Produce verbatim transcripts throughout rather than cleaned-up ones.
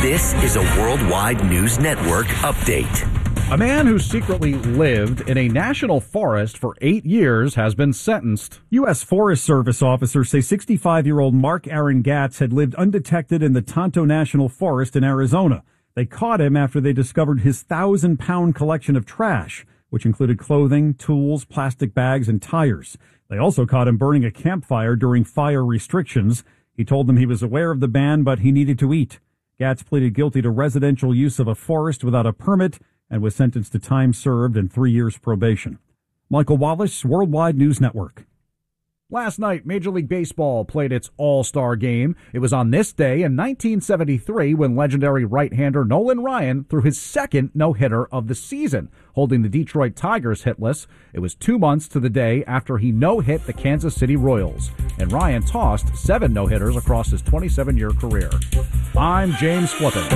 This is a Worldwide News Network update. A man who secretly lived in a national forest for eight years has been sentenced. U S. Forest Service officers say sixty-five-year-old Mark Aaron Gatz had lived undetected in the Tonto National Forest in Arizona. They caught him after they discovered his thousand-pound collection of trash, which included clothing, tools, plastic bags, and tires. They also caught him burning a campfire during fire restrictions. He told them he was aware of the ban, but he needed to eat. Gatz pleaded guilty to residential use of a forest without a permit and was sentenced to time served and three years probation. Michael Wallace, Worldwide News Network. Last night, Major League Baseball played its All-Star game. It was on this day in nineteen seventy-three when legendary right-hander Nolan Ryan threw his second no-hitter of the season, holding the Detroit Tigers hitless. It was two months to the day after he no-hit the Kansas City Royals, and Ryan tossed seven no-hitters across his twenty-seven-year career. I'm James Flippin.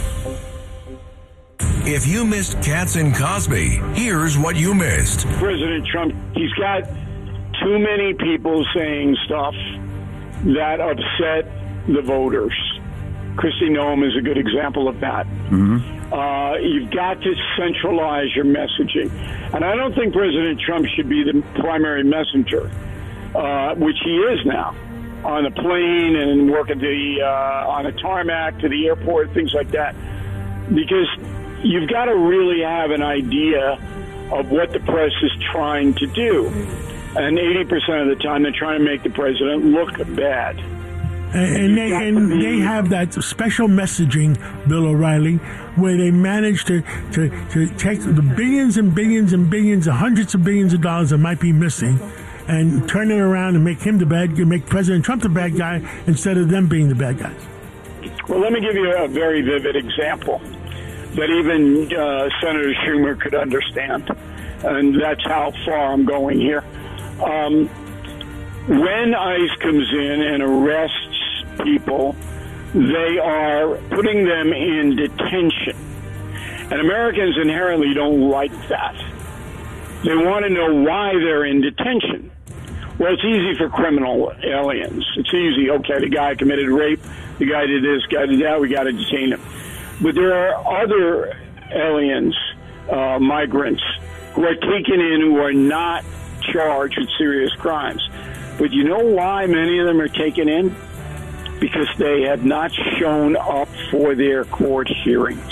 If you missed Katz and Cosby, here's what you missed. President Trump, he's got too many people saying stuff that upset the voters. Kristi Noem is a good example of that. Mm-hmm. Uh, you've got to centralize your messaging. And I don't think President Trump should be the primary messenger, uh, which he is now, on a plane and work at the, uh, on a tarmac to the airport, things like that. Because you've got to really have an idea of what the press is trying to do. And eighty percent of the time, they're trying to make the president look bad. And, and, they, and be, they have that special messaging, Bill O'Reilly, where they manage to, to, to take the billions and billions and billions, and hundreds of billions of dollars that might be missing, and turn it around and make him the bad guy, make President Trump the bad guy, instead of them being the bad guys. Well, let me give you a very vivid example that even uh, Senator Schumer could understand. And that's how far I'm going here. Um, when ICE comes in and arrests people, they are putting them in detention. And Americans inherently don't like that. They want to know why they're in detention. Well, it's easy for criminal aliens. It's easy. Okay, the guy committed rape. The guy did this, guy did that. We got to detain him. But there are other aliens, uh, migrants, who are taken in who are not charged with serious crimes. But you know why many of them are taken in? Because they have not shown up for their court hearings.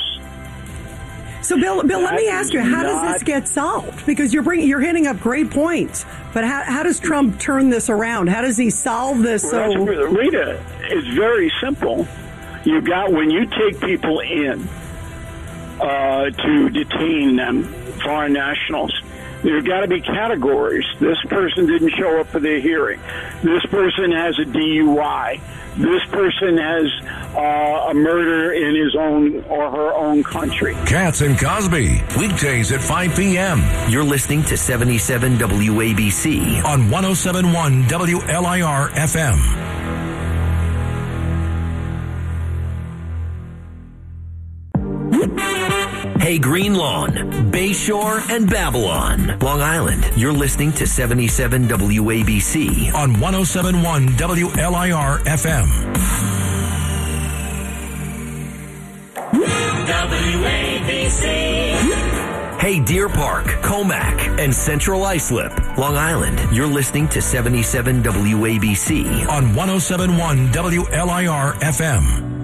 So, Bill, Bill, that let me ask you, how not, does this get solved? Because you're bringing, you're hitting up great points. But how, how does Trump turn this around? How does he solve this? Well, so, Rita, it's very simple. You got when you take people in uh, to detain them, foreign nationals. There's got to be categories. This person didn't show up for their hearing. This person has a D U I. This person has uh, a murder in his own or her own country. Katz and Cosby, weekdays at five p.m. You're listening to seventy-seven W A B C on one oh seven point one W L I R F M. Hey, Green Lawn, Bayshore, and Babylon, Long Island. You're listening to seventy-seven W A B C on one oh seven point one W L I R F M. W A B C. Hey, Deer Park, Comac, and Central Islip, Long Island. You're listening to seventy-seven W A B C on one oh seven point one W L I R F M.